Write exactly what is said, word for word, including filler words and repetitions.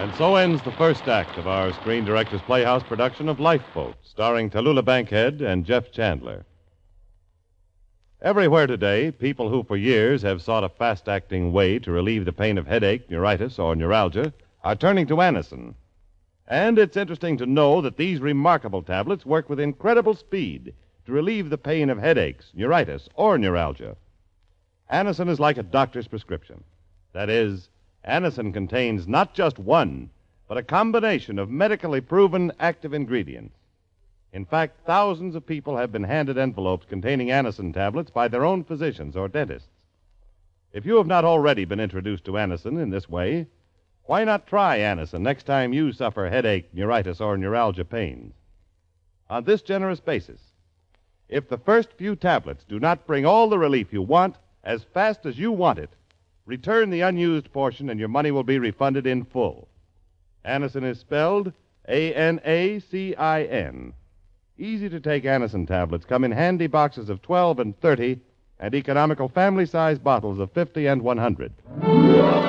And so ends the first act of our Screen Directors Playhouse production of Lifeboat, starring Tallulah Bankhead and Jeff Chandler. Everywhere today, people who for years have sought a fast-acting way to relieve the pain of headache, neuritis, or neuralgia are turning to Anacin. And it's interesting to know that these remarkable tablets work with incredible speed to relieve the pain of headaches, neuritis, or neuralgia. Anacin is like a doctor's prescription. That is, Anacin contains not just one, but a combination of medically proven active ingredients. In fact, thousands of people have been handed envelopes containing Anacin tablets by their own physicians or dentists. If you have not already been introduced to Anacin in this way, why not try Anacin next time you suffer headache, neuritis, or neuralgia pains? On this generous basis, if the first few tablets do not bring all the relief you want as fast as you want it, return the unused portion and your money will be refunded in full. Anacin is spelled A N A C I N. Easy-to-take Anacin tablets come in handy boxes of twelve and thirty and economical family-size bottles of fifty and one hundred.